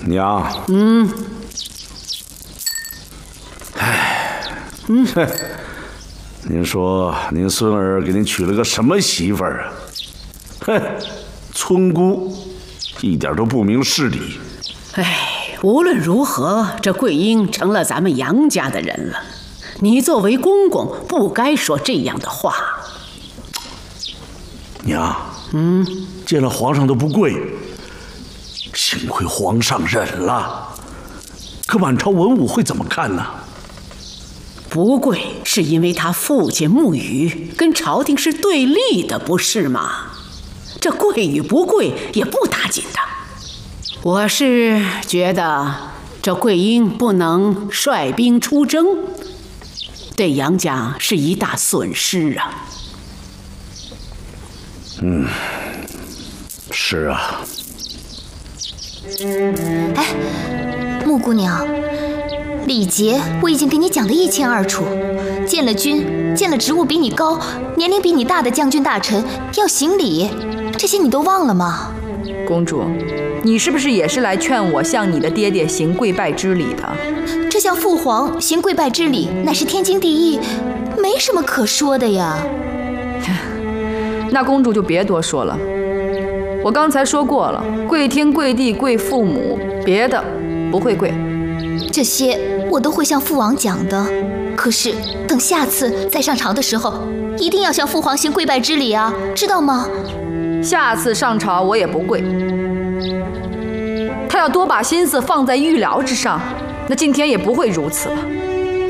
娘。您说您孙儿给您娶了个什么媳妇儿啊？哼，村姑，一点都不明事理。 哎，无论如何，这桂英成了咱们杨家的人了。你作为公公，不该说这样的话。 娘，见了皇上都不跪，幸亏皇上忍了。可满朝文武会怎么看呢？ 不跪是因为他父亲沐雨跟朝廷是对立的，不是吗？这跪与不跪也不打紧的。我是觉得这桂英不能率兵出征，对杨家是一大损失啊。 是啊。 哎，穆姑娘，礼节我已经给你讲得一清二楚。见了君，见了职务比你高、年龄比你大的将军大臣，要行礼，这些你都忘了吗？ 公主，你是不是也是来劝我向你的爹爹行跪拜之礼的？ 这向父皇行跪拜之礼，乃是天经地义，没什么可说的呀。 那公主就别多说了。我刚才说过了，跪天跪地跪父母，别的不会跪。 这些我都会向父王讲的，可是等下次再上朝的时候，一定要向父皇行跪拜之礼啊，知道吗？ 下次上朝我也不跪。他要多把心思放在御疗之上，那今天也不会如此了。